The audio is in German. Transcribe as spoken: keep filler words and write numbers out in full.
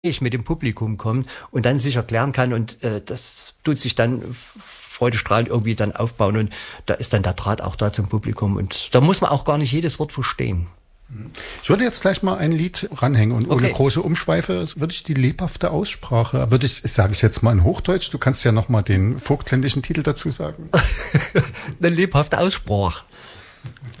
ich mit dem Publikum kommt und dann sich erklären kann und äh, das tut sich dann freudestrahlend irgendwie dann aufbauen und da ist dann der Draht auch da zum Publikum und da muss man auch gar nicht jedes Wort verstehen. Ich würde jetzt gleich mal ein Lied ranhängen und ohne okay. große Umschweife würde ich die lebhafte Aussprache, würde ich, sage ich jetzt mal in Hochdeutsch, du kannst ja nochmal den vogtländischen Titel dazu sagen. Eine lebhafte Aussprache.